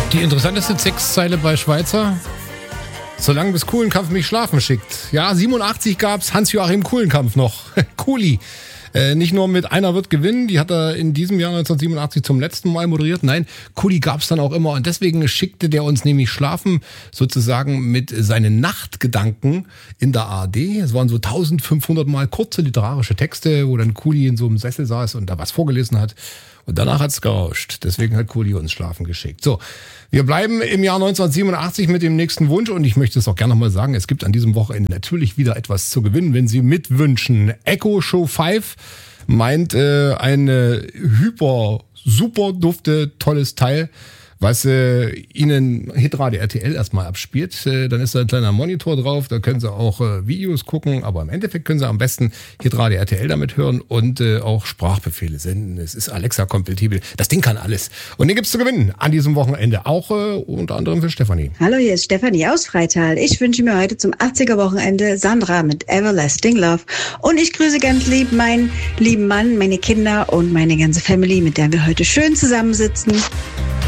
Die interessanteste Textzeile bei Schweizer: Solange bis Kuhlenkampf mich schlafen schickt. Ja, 87 gab's Hans-Joachim Kuhlenkampf noch. Kuli. Nicht nur mit Einer wird gewinnen, die hat er in diesem Jahr 1987 zum letzten Mal moderiert. Nein, Kuli gab's dann auch immer und deswegen schickte der uns nämlich schlafen sozusagen mit seinen Nachtgedanken in der ARD. Es waren so 1500 Mal kurze literarische Texte, wo dann Kuli in so einem Sessel saß und da was vorgelesen hat. Und danach hat's gerauscht. Deswegen hat Kuli uns schlafen geschickt. So, wir bleiben im Jahr 1987 mit dem nächsten Wunsch und ich möchte es auch gerne nochmal sagen, es gibt an diesem Wochenende natürlich wieder etwas zu gewinnen, wenn Sie mitwünschen. Echo Show 5 meint eine super dufte, tolles Teil, was Ihnen Hitradio RTL erstmal abspielt. Dann ist da ein kleiner Monitor drauf, da können Sie auch Videos gucken, aber im Endeffekt können Sie am besten Hitradio RTL damit hören und auch Sprachbefehle senden. Es ist Alexa-kompatibel. Das Ding kann alles. Und den gibt's zu gewinnen an diesem Wochenende, auch unter anderem für Stefanie. Hallo, hier ist Stefanie aus Freital. Ich wünsche mir heute zum 80er-Wochenende Sandra mit Everlasting Love. Und ich grüße ganz lieb meinen lieben Mann, meine Kinder und meine ganze Family, mit der wir heute schön zusammensitzen.